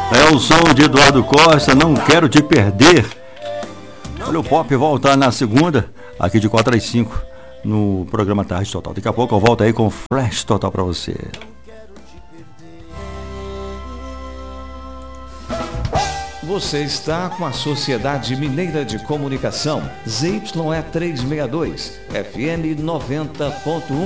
É o som de Eduardo Costa, Não Quero Te Perder. Olha, o Pop volta na segunda, aqui de 4 às 5, no programa Tarde Total. Daqui a pouco eu volto aí com Flash Total pra você. Você está com a Sociedade Mineira de Comunicação, ZYE 362, FM 90.1